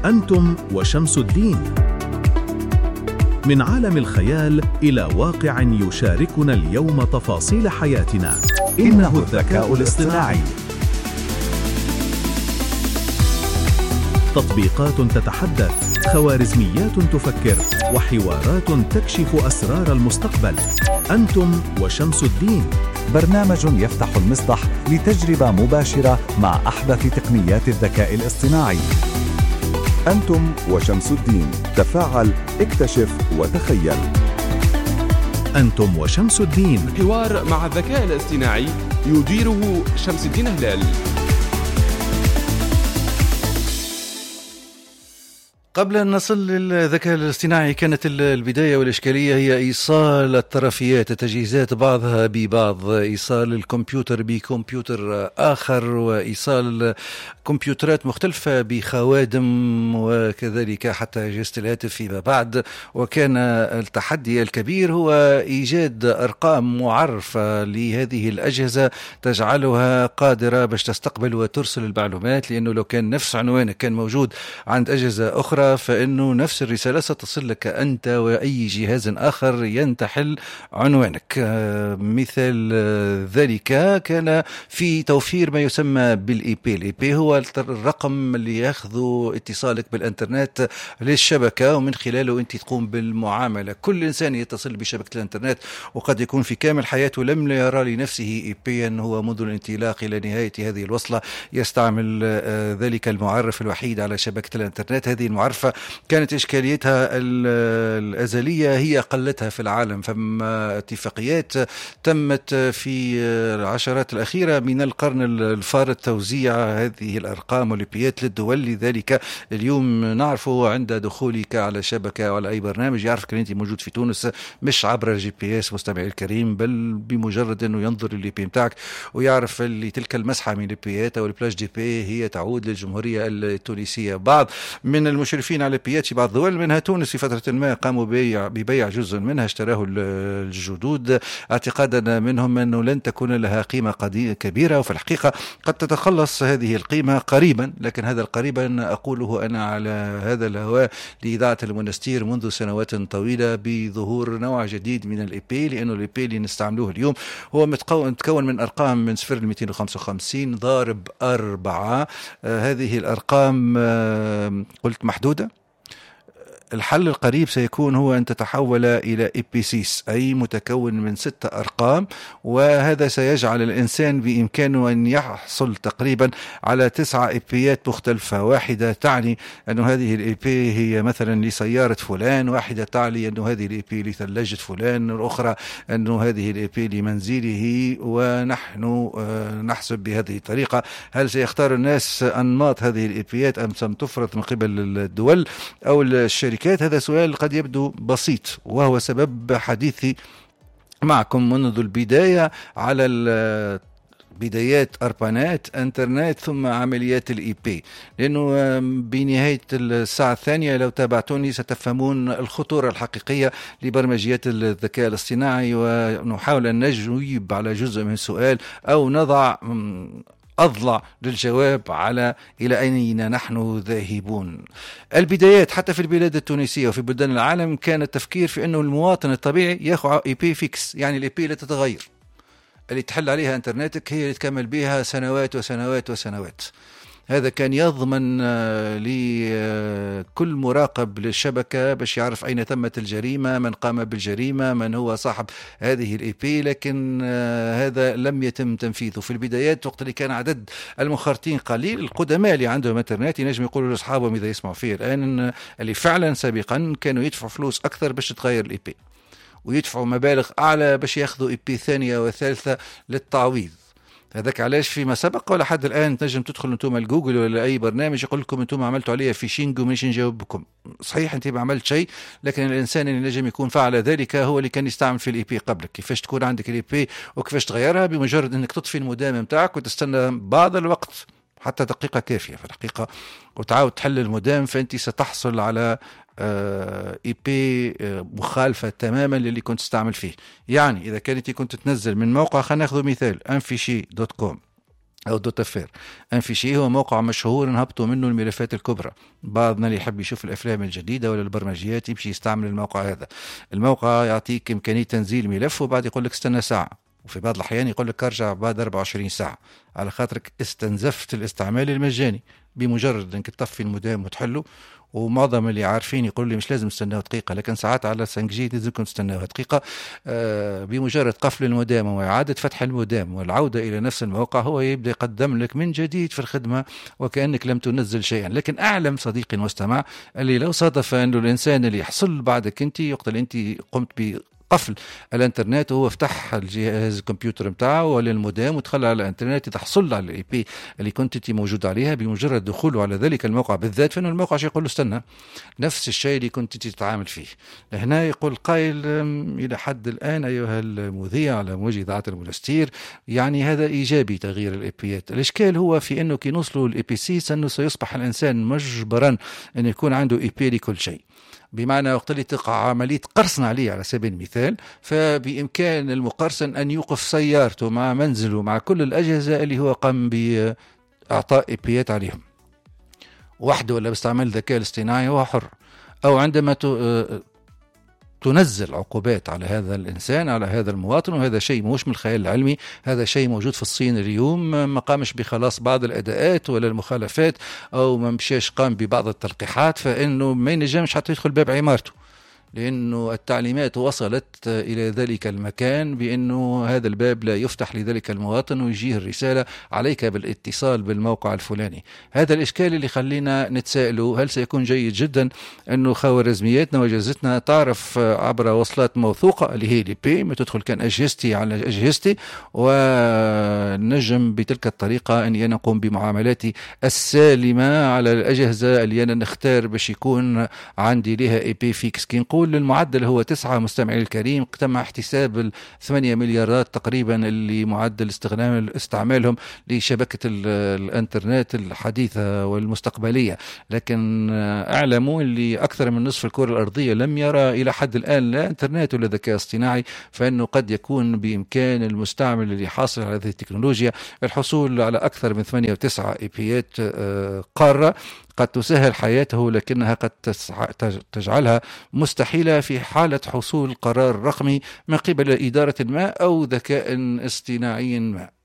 أنتم وشمس الدين. من عالم الخيال إلى واقع يشاركنا اليوم تفاصيل حياتنا. إنه الذكاء الاصطناعي. تطبيقات تتحدث، خوارزميات تفكر، وحوارات تكشف أسرار المستقبل. أنتم وشمس الدين، برنامج يفتح المصدح لتجربة مباشرة مع أحدث تقنيات الذكاء الاصطناعي. أنتم وشمس الدين، تفاعل، اكتشف وتخيل. أنتم وشمس الدين، حوار مع الذكاء الاصطناعي يديره شمس الدين هلال. قبل أن نصل للذكاء الاصطناعي كانت البداية والإشكالية هي إيصال الطرفيات، تجهيزات بعضها ببعض، إيصال الكمبيوتر بكمبيوتر آخر، وإيصال كمبيوترات مختلفة بخوادم، وكذلك حتى أجهزة الهاتف فيما بعد. وكان التحدي الكبير هو إيجاد أرقام معرفة لهذه الأجهزة تجعلها قادرة باش تستقبل وترسل المعلومات، لأنه لو كان نفس عنوانك كان موجود عند أجهزة أخرى فإنه نفس الرسالة ستصل لك أنت وأي جهاز آخر ينتحل عنوانك. مثال ذلك كان في توفير ما يسمى بالإي بي. الإي بي هو الرقم اللي يأخذ اتصالك بالإنترنت للشبكة، ومن خلاله أنت تقوم بالمعاملة. كل إنسان يتصل بشبكة الإنترنت وقد يكون في كامل حياته لم يرى لنفسه إي بي، هو منذ الانطلاق إلى نهاية هذه الوصلة يستعمل ذلك المعرف الوحيد على شبكة الإنترنت. هذه المعرفة كانت إشكاليتها الأزلية هي قلتها في العالم. فما اتفاقيات تمت في العشرات الأخيرة من القرن الفارط توزيع هذه الأرقام والبيات للدول. لذلك اليوم نعرفه عند دخولك على شبكة أو على أي برنامج يعرفك أن أنت موجود في تونس، مش عبر الجي بي اس مستمعي الكريم، بل بمجرد أنه ينظر للي بي متاعك ويعرف اللي تلك المسحة من البيات أو البلاج دي بي هي تعود للجمهورية التونسية. بعض من المشرفين على بيات في بعض الدول منها تونس في فترة ما قاموا ببيع جزء منها، اشتراه الجدود اعتقادا منهم أنه لن تكون لها قيمة كبيرة، وفي الحقيقة قد تتخلص هذه القيمة قريبا. لكن هذا القريبا أقوله أنا على هذا الهواء لإذاعة المونستير منذ سنوات طويلة بظهور نوع جديد من الإي بي، لأنه الإي بي اللي نستعملوه اليوم هو متكون من أرقام من 0 ل 255 ضارب 4. هذه الأرقام قلت محدودة. الحل القريب سيكون هو أن تتحول إلى إبيسيس، أي متكون من 6 أرقام، وهذا سيجعل الإنسان بإمكانه أن يحصل تقريبا على 9 إبيات مختلفة. واحدة تعني أن هذه الإبي هي مثلا لسيارة فلان، واحدة تعني أن هذه الإبي لثلاجة فلان، الأخرى أن هذه الإبي لمنزله. ونحن نحسب بهذه الطريقة. هل سيختار الناس أنماط هذه الإبيات أم سنتفرض من قبل الدول أو الشركات؟ هذا سؤال قد يبدو بسيط، وهو سبب حديثي معكم منذ البداية على بدايات أربانات انترنت ثم عمليات الإي بي، لأنه بنهاية الساعة الثانية لو تابعتوني ستفهمون الخطورة الحقيقية لبرمجيات الذكاء الاصطناعي، ونحاول أن نجيب على جزء من السؤال أو نضع أضلع للجواب على إلى أين نحن ذاهبون. البدايات حتى في البلاد التونسية وفي بلدان العالم كان التفكير في أنه المواطن الطبيعي ياخذ اي بي فيكس، يعني الاي بي لا تتغير، اللي تحل عليها انترنتك هي اللي تكمل بها سنوات وسنوات وسنوات. هذا كان يضمن لكل مراقب للشبكة باش يعرف أين تمت الجريمة، من قام بالجريمة، من هو صاحب هذه الإي بي. لكن هذا لم يتم تنفيذه في البدايات، وقت اللي كان عدد المنخرطين قليل. القدماء اللي عندهم انترنت ينجم يقولوا لأصحابهم إذا يسمعوا فيه الآن اللي فعلا سابقا كانوا يدفعوا فلوس أكثر باش تغير الإي بي، ويدفعوا مبالغ أعلى باش ياخذوا إي بي ثانية وثالثة للتعويض. هذاك علاش فيما سبق ولا حد الآن تنجم تدخل انتم الجوجل ولا أي برنامج يقول لكم انتم عملتوا عليها فيشينج ومش نجاوبكم. صحيح انت ما عملت شيء، لكن الإنسان اللي نجم يكون فعل ذلك هو اللي كان يستعمل في الإي بي قبلك. كيفاش تكون عندك الإي بي وكيفاش تغيرها؟ بمجرد انك تطفي المدام متاعك وتستنى بعض الوقت حتى دقيقة كافية في الحقيقة وتعاود تحل المدام، فأنت ستحصل على اي بي مخالفة تماما للي كنت تستعمل فيه. يعني إذا كنت تنزل من موقع، خلينا ناخذ مثال انفيشي.com، أو دوتافير. ان فيشي هو موقع مشهور نهبطوا منه الملفات الكبرى. بعضنا اللي يحب يشوف الأفلام الجديدة ولا البرمجيات يمشي يستعمل الموقع هذا. الموقع يعطيك إمكانية تنزيل ملف وبعد يقول لك استنى ساعة، وفي بعض الأحيان يقول لك ارجع بعد 24 ساعة على خاطرك استنزفت الاستعمال المجاني. بمجرد انك تطفي المودم وتحله، ومعظم اللي عارفين يقولوا لي مش لازم تستناو دقيقة، لكن ساعات على 5G لازمكم تستناوها دقيقة. بمجرد قفل المودم وإعادة فتح المودم والعودة إلى نفس الموقع هو يبدأ يقدم لك من جديد في الخدمة وكأنك لم تنزل شيئا. لكن أعلم صديقي المستمع اللي لو صادف أنه الإنسان اللي يحصل بعدك أنت يقتل أنت قمت قفل الانترنت وهو فتح الجهاز الكمبيوتر متاعه ولا المودم ودخل على الانترنت، تحصل على الاي بي اللي كنت انت موجود عليها بمجرد دخوله على ذلك الموقع بالذات، فانه الموقع يقول له استنى نفس الشيء اللي كنت تتعامل فيه. هنا يقول قائل الى حد الان ايها المذيع على موجه اذاعه المنستير، يعني هذا ايجابي تغيير الاي بيات. الاشكال هو في انه كي نوصلوا الاي بي سي انه سيصبح الانسان مجبرا ان يكون عنده اي بي لكل شيء. بمعنى وقت اللي تقع عملية قرصن عليه على سبيل المثال، فبإمكان المقرصن أن يوقف سيارته مع منزله مع كل الأجهزة اللي هو قام بإعطاء إبيات عليهم وحده ولا باستعمال الذكاء الاصطناعي، هو حر. أو عندما تنزل عقوبات على هذا الإنسان على هذا المواطن، وهذا شيء مش من الخيال العلمي، هذا شيء موجود في الصين اليوم، ما قامش بخلاص بعض الأداءات ولا المخالفات أو ما مشاش قام ببعض التلقيحات، فإنه ما ينجمش حتى يدخل باب عمارته، لأنه التعليمات وصلت إلى ذلك المكان بأنه هذا الباب لا يفتح لذلك المواطن ويجيه الرسالة عليك بالاتصال بالموقع الفلاني. هذا الإشكال اللي خلينا نتساءله، هل سيكون جيد جدا أنه خوارزمياتنا وأجهزتنا تعرف عبر وصلات موثوقة اللي هي لي بي ما تدخل كان أجهزتي على أجهزتي، ونجم بتلك الطريقة أن نقوم بمعاملاتي السالمة على الأجهزة اللي أنا نختار باش يكون عندي لها اي بي فيكس. كي نقول المعدل هو 9 مستمعي الكريم، تم احتساب 8 مليارات تقريبا اللي معدل استعمالهم لشبكة الانترنت الحديثة والمستقبلية. لكن اعلموا اللي اكثر من نصف الكرة الارضية لم يرى الى حد الان لا انترنت ولا ذكاء اصطناعي، فانه قد يكون بامكان المستعمل اللي حاصل على هذه التكنولوجيا الحصول على اكثر من 8 و9 اي بيات قارة قد تسهل حياته، لكنها قد تجعلها مستحيلة في حالة حصول قرار رقمي من قبل إدارة ما أو ذكاء اصطناعي ما.